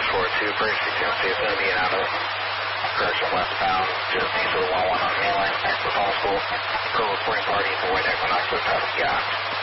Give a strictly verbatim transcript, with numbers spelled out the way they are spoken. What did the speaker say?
four two, bridge frequency is going to be out of correction westbound, just east of the one one on mainline, next to the phone school. Curve reporting party, avoid equinox with traffic gas.